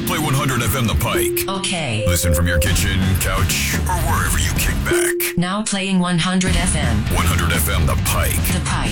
Play 100 FM The Pike. Okay. Listen from your kitchen, couch, or wherever you kick back. Now playing 100 FM. 100 FM The Pike. The Pike.